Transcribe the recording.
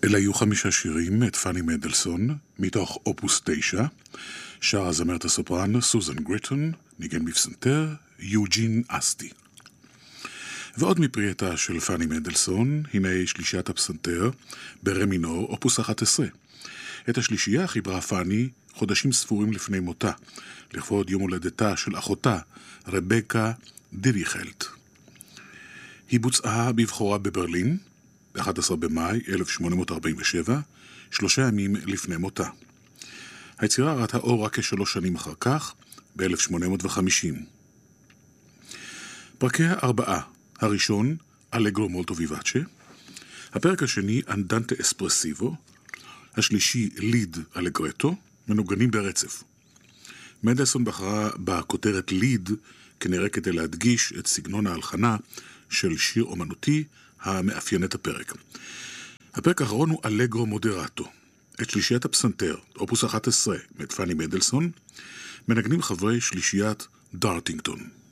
אלה היו 5 שירים מאת פאני מנדלסון, מתוך אופוס 9, שר הזמרת הסופרן סוזן גריטון, ניגן בפסנתר, יוג'ין אסטי. ועוד מפרי של פאני מנדלסון, הנה שלישיית הפסנתר, ברה מינור, אופוס 11. את השלישייה חיברה פאני חודשים ספורים לפני מותה, לכבוד יום הולדתה של אחותה, רבקה דיריכלט. היא בוצעה בבחורה בברלין, ב-11 במאי 1847, 3 ימים לפני מותה. היצירה ראתה אור רק כ3 שנים אחר כך, ב-1850. פרקיה 4, הראשון, אלגרו מולטו ויבאצ'ה, הפרק השני, אנדנטה אספרסיבו, השלישי, ליד אלגרטו, מנוגנים ברצף. מנדלסון בחרה בכותרת ליד, כנראה כדי להדגיש את סגנון ההלחנה של שיר אומנותי המאפיין את הפרק. הפרק האחרון הוא אלגרו מודרטו. את שלישיית הפסנתר, אופוס 11, מאת פאני מנדלסון, מנגנים חברי שלישיית דארטינגטון.